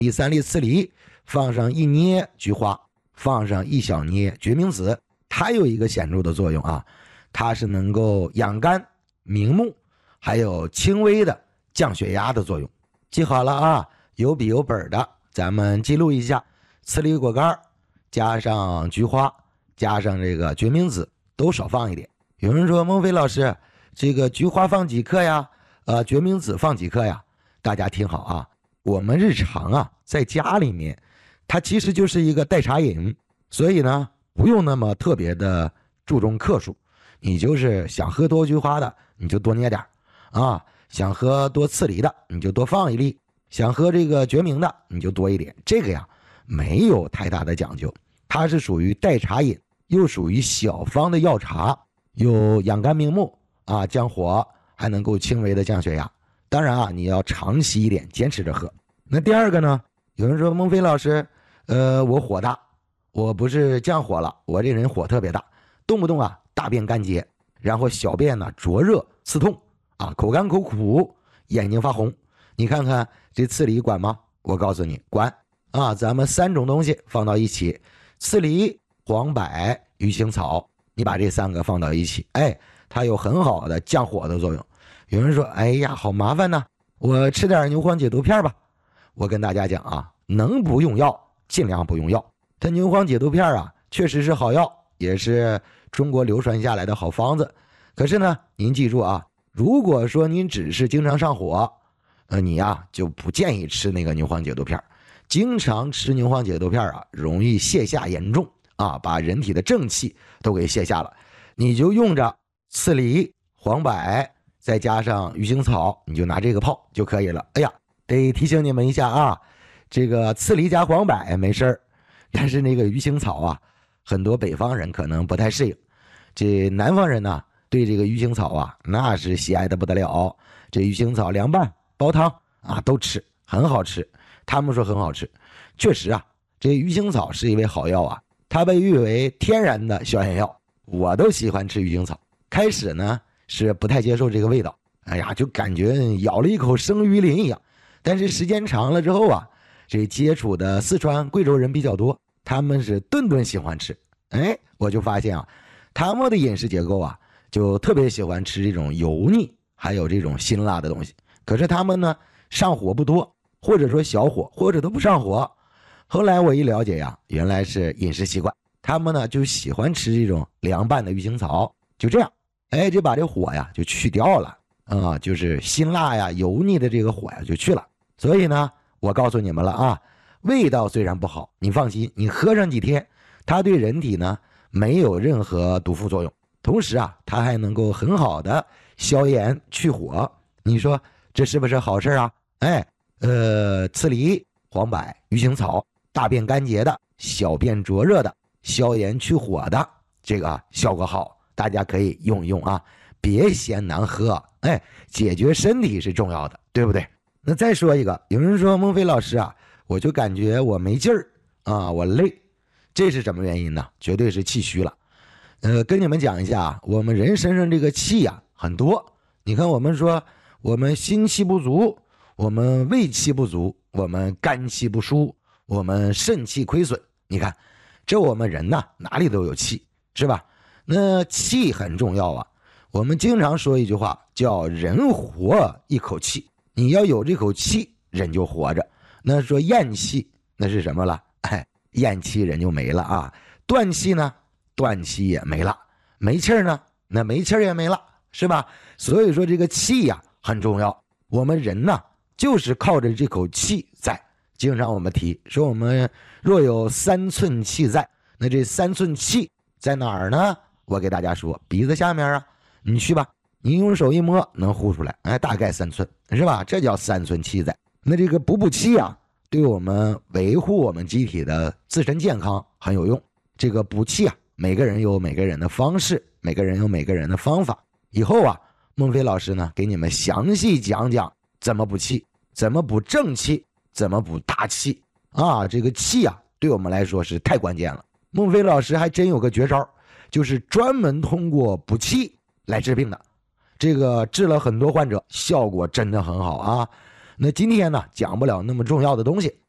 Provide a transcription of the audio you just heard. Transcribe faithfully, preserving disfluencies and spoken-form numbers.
第三粒刺梨，放上一捏菊花，放上一小捏决明子，它有一个显著的作用啊，它是能够养肝明目，还有轻微的降血压的作用。记好了啊，有笔有本的，咱们记录一下：刺梨果干加上菊花加上这个决明子都少放一点。有人说孟非老师，这个菊花放几克呀？呃，决明子放几克呀？大家听好啊，我们日常啊在家里面，它其实就是一个代茶饮，所以呢不用那么特别的注重克数。你就是想喝多菊花的，你就多捏点啊；想喝多刺梨的，你就多放一粒；想喝这个决明的，你就多一点。这个呀没有太大的讲究，它是属于代茶饮，又属于小方的药茶，有养肝明目啊，降火，还能够轻微的降血压。当然啊，你要长期一点，坚持着喝。那第二个呢，有人说孟非老师，呃，我火大，我不是降火了，我这人火特别大，动不动啊大便干结，然后小便呢灼热刺痛啊，口干口苦，眼睛发红。你看看这刺梨管吗？我告诉你管啊，咱们三种东西放到一起，刺梨、黄柏、鱼腥草，你把这三个放到一起，哎，它有很好的降火的作用。有人说，哎呀，好麻烦呐，我吃点牛黄解毒片吧。我跟大家讲啊，能不用药尽量不用药。它牛黄解毒片啊，确实是好药，也是中国流传下来的好方子。可是呢，您记住啊，如果说您只是经常上火，呃，你呀就不建议吃那个牛黄解毒片。经常吃牛黄解毒片啊，容易泻下严重啊，把人体的正气都给泻下了。你就用着刺梨、黄柏，再加上鱼腥草，你就拿这个泡就可以了。哎呀，得提醒你们一下啊，这个刺梨加黄柏没事儿，但是那个鱼腥草啊，很多北方人可能不太适应。这南方人呢，对这个鱼腥草啊，那是喜爱的不得了。这鱼腥草凉拌、煲汤啊，都吃，很好吃。他们说很好吃，确实啊，这鱼腥草是一味好药啊，它被誉为天然的消炎药。我都喜欢吃鱼腥草，开始呢是不太接受这个味道，哎呀，就感觉咬了一口生鱼鳞一样。但是时间长了之后啊，这接触的四川、贵州人比较多，他们是顿顿喜欢吃。哎，我就发现啊，他们的饮食结构啊，就特别喜欢吃这种油腻还有这种辛辣的东西。可是他们呢，上火不多，或者说小火，或者都不上火。后来我一了解呀，原来是饮食习惯，他们呢就喜欢吃这种凉拌的鱼腥草，就这样，哎，就把这火呀就去掉了啊，就是辛辣呀、油腻的这个火呀就去了。所以呢，我告诉你们了啊，味道虽然不好，你放心，你喝上几天，它对人体呢没有任何毒副作用，同时啊，它还能够很好的消炎去火。你说这是不是好事啊？哎，呃，刺梨、黄柏、鱼腥草，大便干结的、小便灼热的、消炎去火的，这个啊效果好，大家可以用一用啊，别嫌难喝，哎，解决身体是重要的，对不对？那再说一个，有人说孟非老师啊，我就感觉我没劲儿啊，我累，这是什么原因呢？绝对是气虚了。呃，跟你们讲一下啊，我们人身上这个气呀、啊、很多。你看，我们说我们心气不足，我们胃气不足，我们肝气不舒，我们肾气亏损。你看，这我们人呐，哪里都有气，是吧？那气很重要啊。我们经常说一句话，叫人活一口气。你要有这口气，人就活着。那说咽气，那是什么了？哎，咽气人就没了啊。断气呢，断气也没了。没气儿呢，那没气儿也没了，是吧？所以说这个气呀、啊、很重要。我们人呢，就是靠着这口气在。经常我们提说，我们若有三寸气在，那这三寸气在哪儿呢？我给大家说，鼻子下面啊，你去吧，你用手一摸能呼出来，哎，大概三寸，是吧？这叫三寸气在。那这个补补气啊，对我们维护我们机体的自身健康很有用。这个补气啊，每个人有每个人的方式，每个人有每个人的方法。以后啊，孟非老师呢，给你们详细讲讲怎么补气，怎么补正气，怎么补大气啊。这个气啊，对我们来说是太关键了。孟非老师还真有个绝招，就是专门通过补气来治病的。这个治了很多患者，效果真的很好啊。那今天呢，讲不了那么重要的东西，